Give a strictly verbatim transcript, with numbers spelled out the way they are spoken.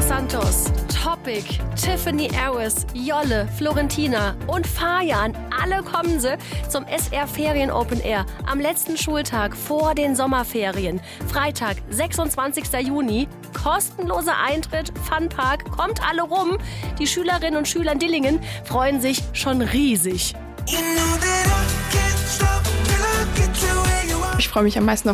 Santos, Topic, Tiffany Harris, Jolle, Florentina und Fajan. Alle kommen sie zum S R Ferien Open Air am letzten Schultag vor den Sommerferien. Freitag, sechsundzwanzigster Juni. Kostenloser Eintritt, Funpark, kommt alle rum. Die Schülerinnen und Schüler in Dillingen freuen sich schon riesig. Ich freue mich am meisten auf